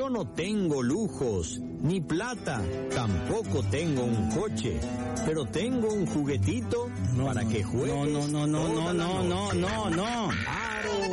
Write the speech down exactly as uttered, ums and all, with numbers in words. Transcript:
Yo no tengo lujos, ni plata, tampoco tengo un coche, pero tengo un juguetito No, para no, que juegues. no, no, no, no, toda no, la no, no, noche. no, no. Aro